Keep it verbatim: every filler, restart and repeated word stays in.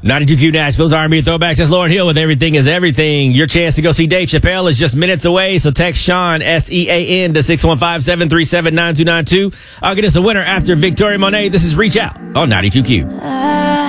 ninety-two Q Nashville's R and B Throwbacks. That's Lauryn Hill with Everything is Everything. Your chance to go see Dave Chappelle is just minutes away, so text Sean, S E A N, to six one five, seven three seven, nine two nine two. I'll get us a winner after Victoria Monet. This is Reach Out on ninety-two Q.